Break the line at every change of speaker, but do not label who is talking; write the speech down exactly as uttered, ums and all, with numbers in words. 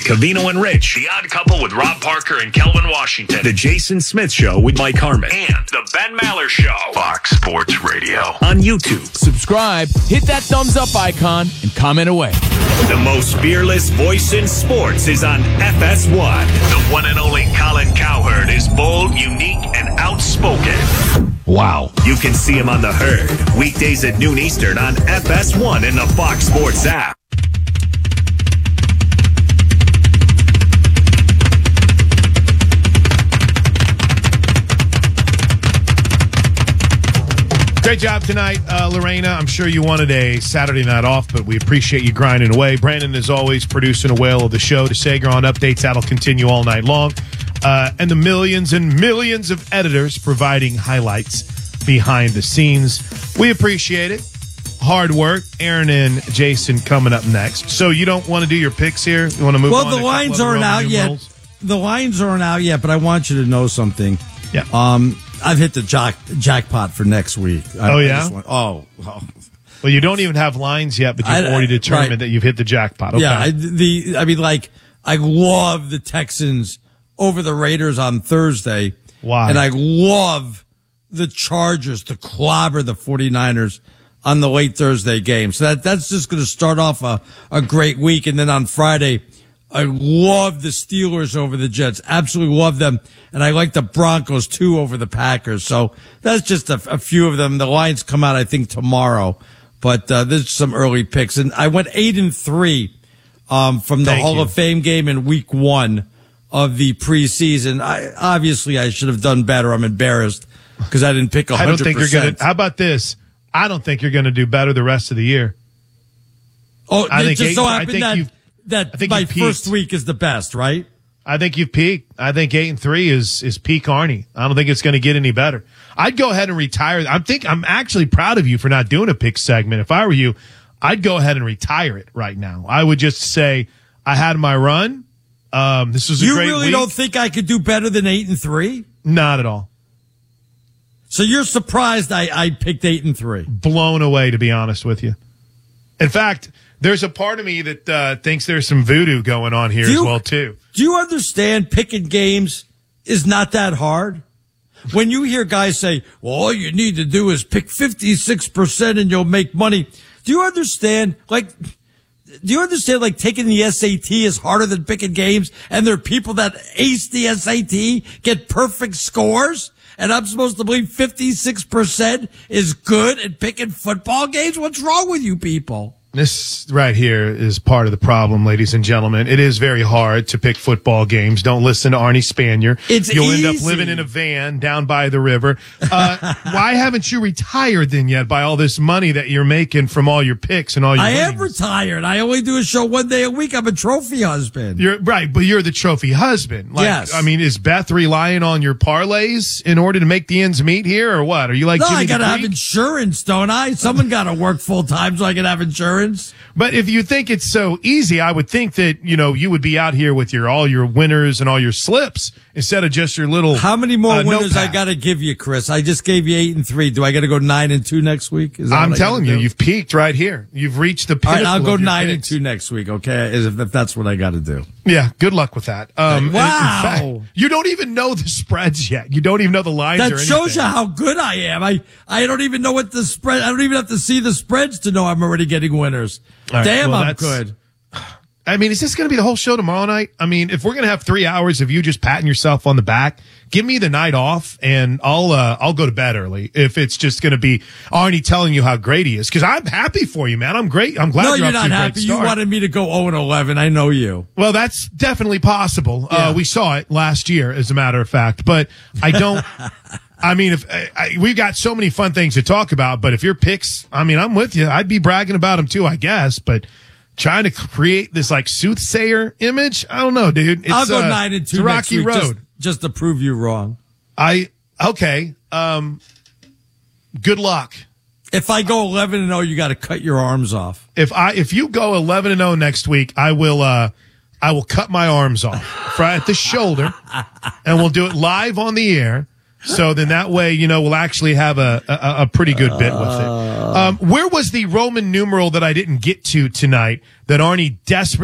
Covino and Rich, The Odd Couple with Rob Parker and Kelvin Washington, The Jason Smith Show with Mike Harmon, and The Ben Maller Show, Fox Sports Radio, on YouTube.
Subscribe, hit that thumbs up icon, and comment away.
The most fearless voice in sports is on F S one. The one and only Colin Cowherd is bold, unique, and outspoken.
Wow.
You can see him on The Herd, weekdays at noon Eastern on F S one and the Fox Sports app.
Great job tonight, uh, Lorena. I'm sure you wanted a Saturday night off, but we appreciate you grinding away. Brandon, as always, producing a whale of the show. To Sager on updates, that'll continue all night long. Uh, and the millions and millions of editors providing highlights behind the scenes. We appreciate it. Hard work. Aaron and Jason coming up next. So you don't want to do your picks here? You want to move
well,
on?
Well, the lines aren't out yet. The lines aren't out yet, but I want you to know something.
Yeah.
Um, I've hit the jack, jackpot for next week. I,
oh, yeah?
Want, oh, oh.
Well, you don't even have lines yet, but you've I, already determined right. that you've hit the jackpot. Okay.
Yeah, I, the, I mean, like, I love the Texans over the Raiders on Thursday.
Why?
And I love the Chargers to clobber the 49ers on the late Thursday game. So that that's just going to start off a, a great week. And then on Friday, I love the Steelers over the Jets. Absolutely love them. And I like the Broncos, too, over the Packers. So that's just a, a few of them. The lines come out, I think, tomorrow. But uh, there's some early picks. And I went eight and three um, from the
Thank
Hall
you.
of Fame game in week one of the preseason. I, obviously, I should have done better. I'm embarrassed because I didn't pick one hundred percent.
I don't think you're going to. How about this? I don't think you're going to do better the rest of the year.
Oh,
I
it
think
just
eight,
so
I
happened
think
that,
you've,
that
I think
my
you've
first
peaked.
week is the best, right?
I think you've peaked. I think eight and three is is peak Arnie. I don't think it's going to get any better. I'd go ahead and retire. I'm think I'm actually proud of you for not doing a pick segment. If I were you, I'd go ahead and retire it right now. I would just say I had my run. Um, this was a
you
great
really
week.
don't think I could do better than eight and three?
Not at all.
So you're surprised I, I picked eight and three?
Blown away, to be honest with you. In fact, there's a part of me that uh, thinks there's some voodoo going on here
you,
as well, too.
Do you understand picking games is not that hard? When you hear guys say, well, all you need to do is pick fifty-six percent and you'll make money. Do you understand? Like, do you understand, like, taking the S A T is harder than picking games? And there are people that ace the S A T, get perfect scores? And I'm supposed to believe fifty-six percent is good at picking football games? What's wrong with you people?
This right here is part of the problem, ladies and gentlemen. It is very hard to pick football games. Don't listen to Arnie Spanier.
It's
You'll
easy.
end up living in a van down by the river. Uh, why haven't you retired then yet by all this money that you're making from all your picks and all your
I
winnings?
am retired. I only do a show one day a week. I'm a trophy husband.
You're right, but you're the trophy husband. Like,
Yes.
I mean, is Beth relying on your parlays in order to make the ends meet here, or what? Are you like
No,
Jimmy
I got to
the
have
Greek?
insurance, don't I? Someone got to work full time so I can have insurance.
But if you think it's so easy, I would think that, you know, you would be out here with your all your winners and all your slips instead of just your little.
How many more
uh,
winners
notepad.
I got to give you, Chris? I just gave you eight and three. Do I got to go nine and two next week? Is that
I'm
what I
telling
gotta
you,
do?
you've peaked right here. You've reached the
All
pinnacle.
right, I'll go
of your
nine and
picks.
two next week. Okay, if, if that's what I got to do.
Yeah, good luck with that. Um, in-
Wow.
in fact, you don't even know the spreads yet. You don't even know the lines.
That
or
shows you
anything.
how good I am. I I don't even know what the spread. I don't even have to see the spreads to know I'm already getting winners.
All right,
Damn,
well,
I'm
that's-
good.
I mean, is this going to be the whole show tomorrow night? I mean, if we're going to have three hours of you just patting yourself on the back, give me the night off and I'll, uh, I'll go to bed early. If it's just going to be Arnie telling you how great he is. Cause I'm happy for you, man. I'm great. I'm glad
No,
you're,
you're
up
not
to a
happy.
great
You
start.
wanted me to go oh and eleven. I know you.
Well, that's definitely possible.
Yeah.
Uh, we saw it last year, as a matter of fact, but I don't, I mean, if I, I, we've got so many fun things to talk about, but if your picks, I mean, I'm with you. I'd be bragging about them too, I guess, but trying to create this like soothsayer image, I don't know, dude. It's,
I'll go
uh,
nine and
it's a
two next
rocky
week
road.
just, just to prove you wrong.
I okay. Um, good luck.
If I go eleven and oh, you got to cut your arms off.
If I if you go eleven and oh next week, I will uh I will cut my arms off right at the shoulder, and we'll do it live on the air. So then that way, you know, we'll actually have a a, a pretty good bit with it. Um, where was the Roman numeral that I didn't get to tonight that Arnie desperately